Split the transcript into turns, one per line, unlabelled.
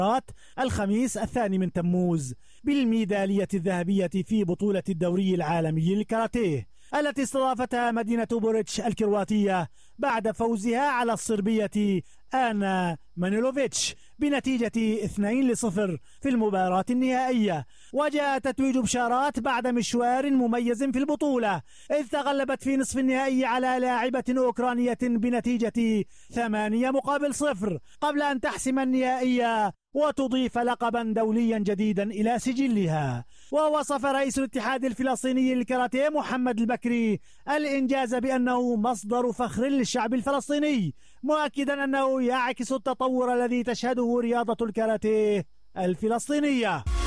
الخميس 2 من تموز بالميدالية الذهبية في بطولة الدوري العالمي للكاراتيه التي استضافتها مدينة بوريتش الكرواتية بعد فوزها على الصربية آنا مانيلوفيتش بنتيجة 2-0 في المباراة النهائية. وجاء تتويج بشارات بعد مشوار مميز في البطولة، إذ تغلبت في نصف النهائي على لاعبة أوكرانية بنتيجة 8-0 قبل أن تحسم النهائية وتضيف لقبا دوليا جديدا إلى سجلها. ووصف رئيس الاتحاد الفلسطيني للكاراتيه محمد البكري الإنجاز بأنه مصدر فخر للشعب الفلسطيني، مؤكدا أنه يعكس التطور الذي تشهده رياضة الكاراتيه الفلسطينية.